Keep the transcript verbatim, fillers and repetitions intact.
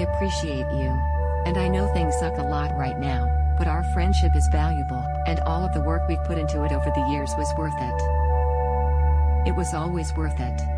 appreciate you. And I know things suck a lot right now, but our friendship is valuable, and all of the work we've put into it over the years was worth it. It was always worth it.